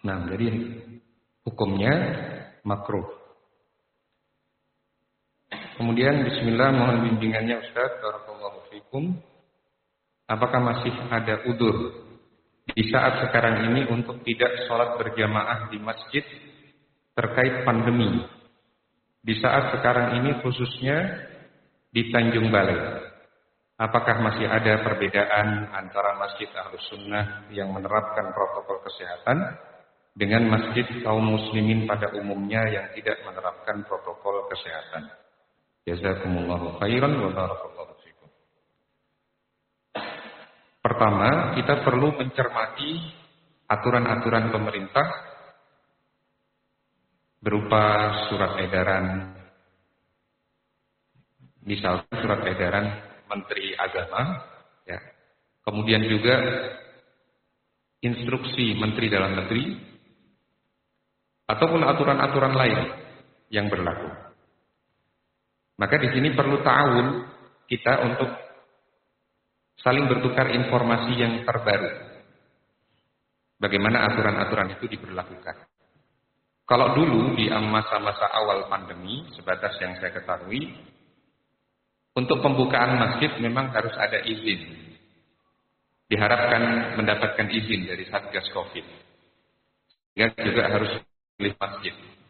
Nah, jadi hukumnya makruh. Kemudian bismillah, mohon bimbingannya Ustaz, barakallahu fikum. Apakah masih ada udzur di saat sekarang ini untuk tidak sholat berjamaah di masjid terkait pandemi? Di saat sekarang ini khususnya di Tanjung Balai. Apakah masih ada perbedaan antara masjid Ahlus Sunnah yang menerapkan protokol kesehatan dengan masjid kaum muslimin pada umumnya yang tidak menerapkan protokol kesehatan? Jazakumullahu khairan wa barakallahu fikum. Pertama, kita perlu mencermati aturan-aturan pemerintah berupa surat edaran, misalnya surat edaran Menteri Agama, ya. Kemudian juga instruksi Menteri Dalam Negeri, ataupun aturan-aturan lain yang berlaku. Maka di sini perlu ta'awun kita untuk saling bertukar informasi yang terbaru. Bagaimana aturan-aturan itu diberlakukan. Kalau dulu di masa-masa awal pandemi, sebatas yang saya ketahui, untuk pembukaan masjid memang harus ada izin. Diharapkan mendapatkan izin dari Satgas Covid. Sehingga juga harus pilih masjid.